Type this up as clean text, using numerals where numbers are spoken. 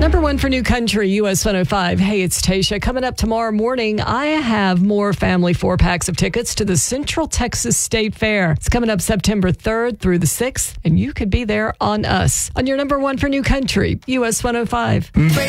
Number one for New Country, US 105. Hey, it's Tasha. Coming up tomorrow morning, I have more family 4-packs of tickets to the Central Texas State Fair. It's coming up September 3rd through the 6th, and you could be there on us. On your number one for New Country, US 105.